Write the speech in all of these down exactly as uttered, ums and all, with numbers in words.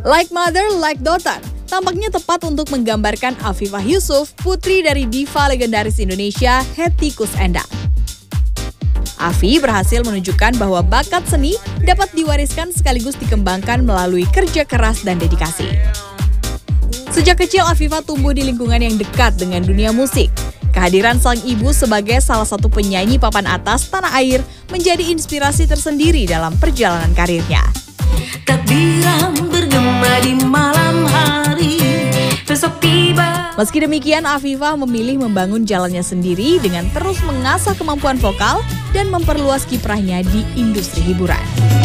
Like Mother, Like Daughter tampaknya tepat untuk menggambarkan Afifah Yusuf, putri dari diva legendaris Indonesia, Hetty Koes Endang. Afi berhasil menunjukkan bahwa bakat seni dapat diwariskan sekaligus dikembangkan melalui kerja keras dan dedikasi. Sejak kecil Afifah tumbuh di lingkungan yang dekat dengan dunia musik. Kehadiran sang ibu sebagai salah satu penyanyi papan atas tanah air menjadi inspirasi tersendiri dalam perjalanan karirnya. Takbiran bergema di malam hari, besok tiba. Meski demikian, Afifah memilih membangun jalannya sendiri dengan terus mengasah kemampuan vokal dan memperluas kiprahnya di industri hiburan.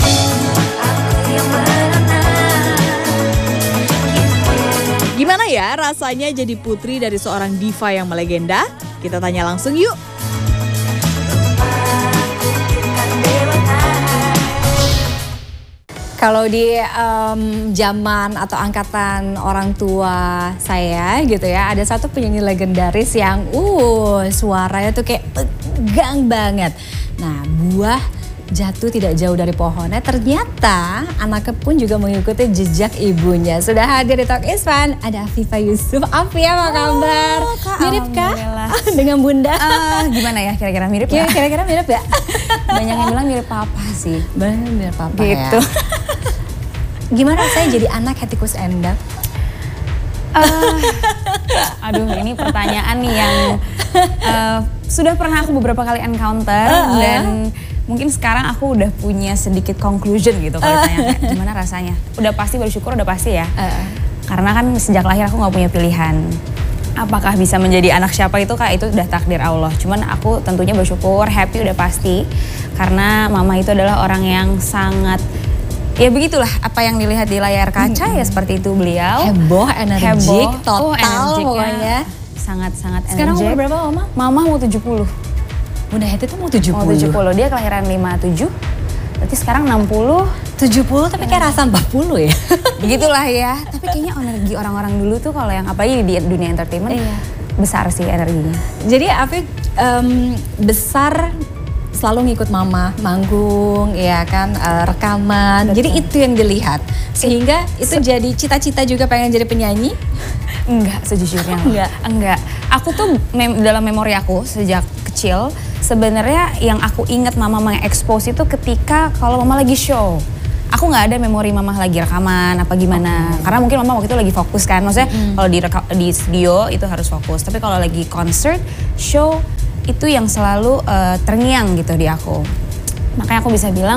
Gimana ya rasanya jadi putri dari seorang diva yang melegenda? Kita tanya langsung yuk. Kalau di um, zaman atau angkatan orang tua saya gitu ya, ada satu penyanyi legendaris yang uh suaranya tuh kayak tegang banget. Nah, buah jatuh tidak jauh dari pohonnya, ternyata anaknya pun juga mengikuti jejak ibunya. Sudah hadir di Talk is Fun, ada Afifah Yusuf. Afi, apa kabar? Oh, Kak, mirip kah dengan bunda? Uh, gimana ya, kira-kira mirip ya? Kira-kira mirip ya? Banyak yang bilang mirip papa sih. Bener mirip papa gitu. Ya. Gimana rasanya jadi anak Hetty Koes Endang? Uh, aduh, ini pertanyaan nih yang uh, sudah pernah aku beberapa kali encounter uh, dan mungkin sekarang aku udah punya sedikit conclusion gitu kalau uh. ditanya kayak gimana rasanya. Udah pasti bersyukur, udah pasti ya. Uh. Karena kan sejak lahir aku nggak punya pilihan. Apakah bisa menjadi anak siapa itu kak, itu udah takdir Allah. Cuman aku tentunya bersyukur, happy udah pasti. Karena mama itu adalah orang yang sangat, ya begitulah apa yang dilihat di layar kaca hmm. ya seperti itu beliau. Heboh, energik, Heboh, total oh, pokoknya. Sangat-sangat energik. Sekarang umur berapa mama? Mama mau tujuh puluh. Bunda Hetty tuh mau tujuh puluh? Mau tujuh puluh, dia kelahiran lima tujuh. Berarti sekarang enam puluh. tujuh puluh tapi kayak rasa empat puluh ya? Begitulah ya. Tapi kayaknya energi orang-orang dulu tuh kalau yang apalagi di dunia entertainment iya. besar sih energinya. Jadi Afif um, besar selalu ngikut mama, manggung, ya kan, uh, rekaman. Betul. Jadi itu yang dilihat. Sehingga itu Se jadi cita-cita juga pengen jadi penyanyi? Enggak, sejujurnya. Enggak. Enggak. Aku tuh mem dalam memori aku sejak kecil, sebenarnya yang aku ingat mama mengekspos itu ketika kalau mama lagi show. Aku nggak ada memori mama lagi rekaman apa gimana. Okay. Karena mungkin mama waktu itu lagi fokus kan. Maksudnya mm. kalau di, di studio itu harus fokus. Tapi kalau lagi concert, show, itu yang selalu uh, terngiang gitu di aku. Makanya aku bisa bilang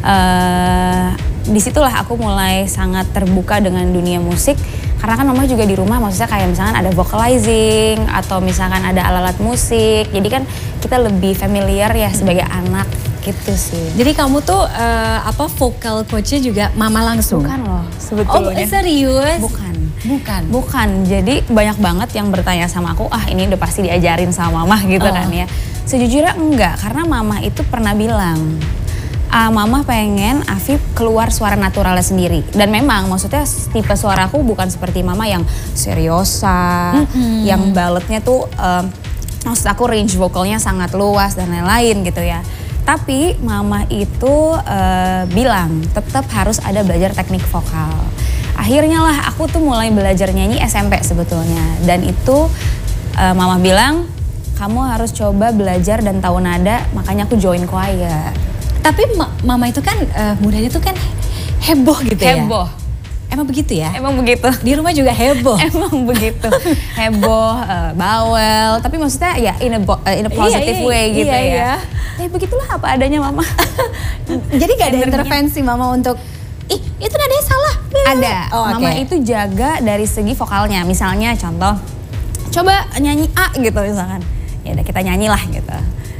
uh, disitulah aku mulai sangat terbuka dengan dunia musik. Karena kan mama juga di rumah maksudnya kayak misalkan ada vocalizing atau misalkan ada alat-alat musik. Jadi kan kita lebih familiar ya sebagai hmm. anak gitu sih. Jadi kamu tuh uh, apa vokal coachnya juga mama langsung? Bukan loh sebetulnya. Oh serius? Bukan. Bukan? Bukan, jadi banyak banget yang bertanya sama aku, ah ini udah pasti diajarin sama mama gitu oh. kan ya. Sejujurnya enggak, karena mama itu pernah bilang, ah, mama pengen Afif keluar suara naturalnya sendiri. Dan memang maksudnya tipe suaraku bukan seperti mama yang seriosa, mm-hmm. yang baletnya tuh, um, maksud aku range vokalnya sangat luas dan lain-lain gitu ya. Tapi mama itu uh, bilang tetap harus ada belajar teknik vokal. Akhirnya lah aku tuh mulai belajar nyanyi S M P sebetulnya. Dan itu uh, mama bilang kamu harus coba belajar dan tahu nada, makanya aku join choir. Tapi ma mama itu kan uh, mudanya tuh kan heboh gitu heboh. ya? Heboh. Emang begitu ya? Emang begitu. Di rumah juga heboh? Emang begitu. Heboh, uh, bawel, tapi maksudnya ya in a, uh, in a positive iya, iya, way gitu iya, ya. Iya. Ya begitulah apa adanya mama. Jadi gak ada intervensi mama untuk, ih itu nadanya salah. Ada, oh, mama okay. itu jaga dari segi vokalnya. Misalnya contoh, coba nyanyi A gitu misalkan. Ya udah kita nyanyilah gitu.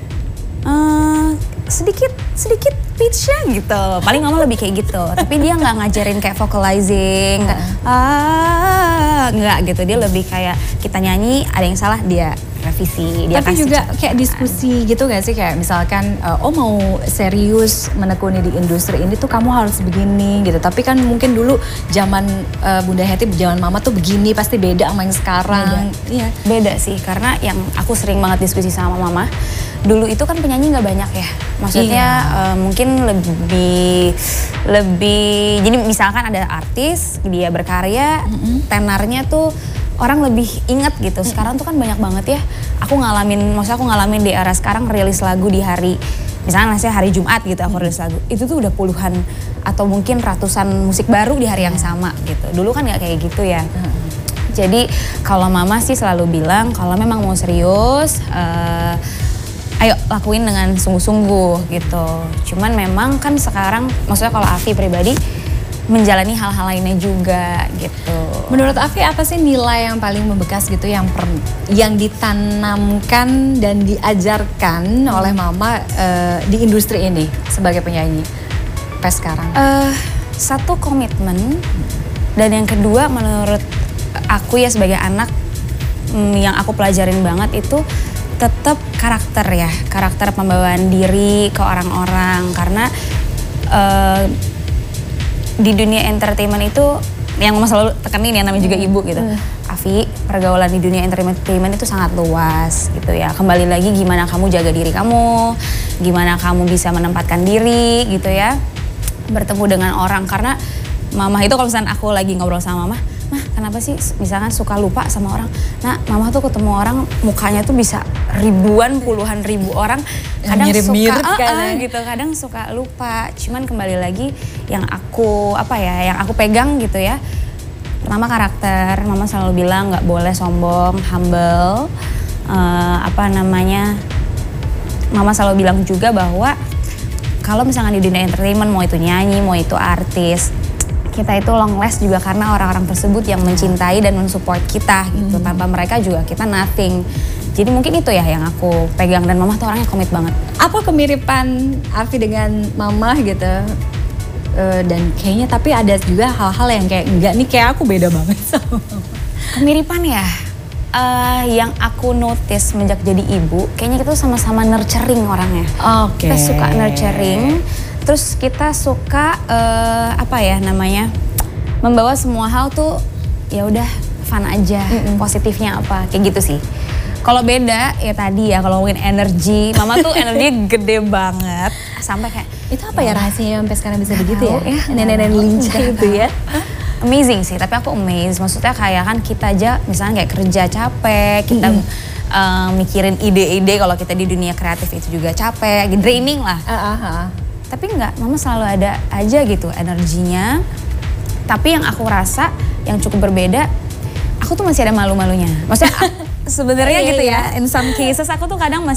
Uh, sedikit sedikit pitch-nya gitu. Paling mama lebih kayak gitu. Tapi dia nggak ngajarin kayak vocalizing, uh. ah nggak gitu. Dia lebih kayak kita nyanyi ada yang salah dia revisi. Dia Tapi kasih juga catatan. kayak diskusi gitu gak sih, kayak misalkan uh, oh mau serius menekuni di industri ini tuh kamu harus begini gitu. Tapi kan mungkin dulu zaman uh, Bunda Hetty, zaman Mama tuh begini, pasti beda sama yang sekarang. Iya. Beda sih, karena yang aku sering banget diskusi sama mama, dulu itu kan penyanyi nggak banyak ya. Maksudnya Iya. uh, mungkin lebih lebih jadi misalkan ada artis dia berkarya, mm-hmm. tenarnya tuh orang lebih inget gitu. Sekarang tuh kan banyak banget ya. Aku ngalamin, maksudnya aku ngalamin di era sekarang rilis lagu di hari, misalnya ngasih hari Jumat gitu aku rilis lagu. Itu tuh udah puluhan atau mungkin ratusan musik baru di hari yang sama gitu. Dulu kan nggak kayak gitu ya. Jadi kalau mama sih selalu bilang kalau memang mau serius, uh, ayo lakuin dengan sungguh-sungguh gitu. Cuman memang kan sekarang, maksudnya kalau Afi pribadi menjalani hal-hal lainnya juga gitu. Menurut Afi apa sih nilai yang paling membekas gitu yang per, yang ditanamkan dan diajarkan oleh Mama uh, di industri ini sebagai penyanyi sampai sekarang? Uh, satu komitmen, dan yang kedua menurut aku ya sebagai anak mm, yang aku pelajarin banget itu tetap karakter ya, karakter pembawaan diri ke orang-orang. Karena uh, di dunia entertainment itu yang Mama selalu tekenin ya, namanya juga ibu gitu. Hmm. Afi, pergaulan di dunia entertainment itu sangat luas gitu ya. Kembali lagi gimana kamu jaga diri kamu, gimana kamu bisa menempatkan diri gitu ya, bertemu dengan orang. Karena Mama itu kalau misalnya aku lagi ngobrol sama Mama, Mah kenapa sih misalkan suka lupa sama orang? Nah Mama tuh ketemu orang mukanya tuh bisa ribuan, puluhan ribu orang. Kadang mirip-mirip suka kan, uh, uh, gitu, kadang suka lupa. Cuman kembali lagi yang aku apa ya, yang aku pegang gitu ya. Pertama karakter, Mama selalu bilang nggak boleh sombong, humble. Uh, apa namanya? Mama selalu bilang juga bahwa kalau misalkan di dunia entertainment, mau itu nyanyi, mau itu artis, kita itu long last juga karena orang-orang tersebut yang mencintai dan mensupport kita gitu. Hmm. Tanpa mereka juga kita nothing. Jadi mungkin itu ya yang aku pegang, dan Mama tuh orangnya komit banget. Apa kemiripan Afi dengan Mama gitu? Uh, dan kayaknya tapi ada juga hal-hal yang kayak enggak nih, kayak aku beda banget sama Mama. Kemiripan ya? Uh, yang aku notice semenjak jadi ibu, kayaknya kita tuh sama-sama nurturing orangnya. Oke. Kita suka nurturing. Terus kita suka uh, apa ya namanya, membawa semua hal tuh ya udah fun aja, mm-mm. positifnya apa kayak gitu sih. Kalau beda ya tadi ya, kalau ngomongin energi, Mama tuh energinya gede banget sampai kayak itu apa ya rahasianya sampai sekarang bisa begitu ya? ya Nenek-nenek lincah itu ya. Amazing sih, tapi aku amazed. Maksudnya kayak kan kita aja misalnya kayak kerja capek, kita mm-hmm. uh, mikirin ide-ide, kalau kita di dunia kreatif itu juga capek, draining lah. Uh, uh, uh. Tapi enggak, Mama selalu ada aja gitu energinya. Tapi yang aku rasa yang cukup berbeda, aku tuh masih ada malu-malunya. Maksudnya sebenarnya gitu ya, in some cases aku tuh kadang masih